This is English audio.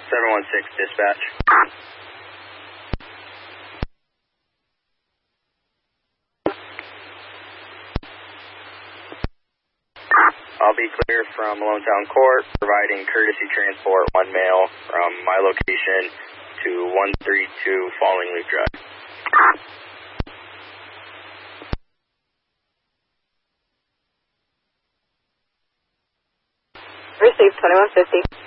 716 dispatch. I'll be clear from Malonetown Court, providing courtesy transport 1 male from my location to 132 Falling Leaf Drive. Received 2150.